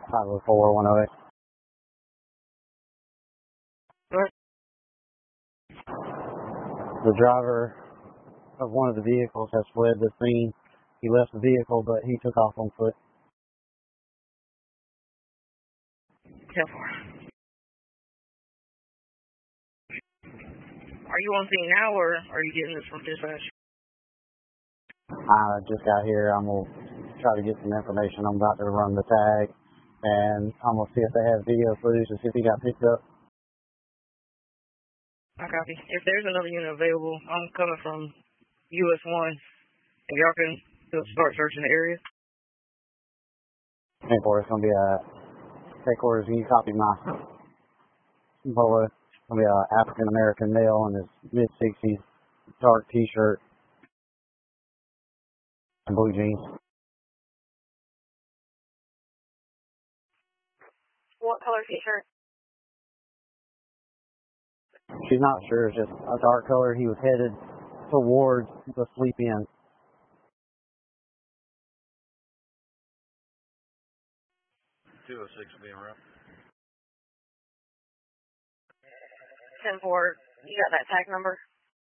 504-108. What? The driver of one of the vehicles has fled the scene. He left the vehicle, but he took off on foot. 10-4. Are you on scene now, or are you getting this from dispatch? I just got here. I'm going to try to get some information. I'm about to run the tag, and I'm going to see if they have video footage to see if he got picked up. I copy. If there's another unit available, I'm coming from US 1, and y'all can start searching the area. Headquarters, it's going to be a headquarters. Can you copy my boy? It's going to be an African-American male in his mid-60s, dark T-shirt, and blue jeans. What color T-shirt? She's not sure. It's just a dark color. He was headed towards the Sleep Inn. being around. 10-4. You got that tag number?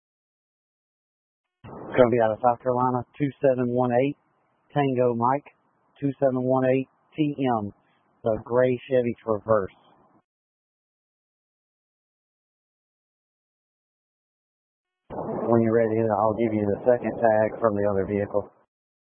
It's going to be out of South Carolina, 2718 Tango Mike, 2718 TM, the gray Chevy Traverse. When you're ready, I'll give you the second tag from the other vehicle.